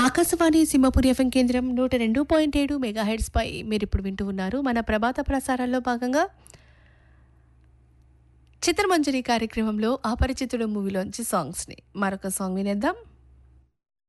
Akashvani Simhapuri FM కేంద్రం 102.7 megahertz పై మీరు ఇప్పుడు వింటూ ఉన్నారు. మన ప్రభాత ప్రసారాల్లో భాగంగా చిత్రమంజరి కార్యక్రమంలో అపరిచితుడు మూవీలోంచి సాంగ్స్ని మరొక సాంగ్ వినేద్దాం.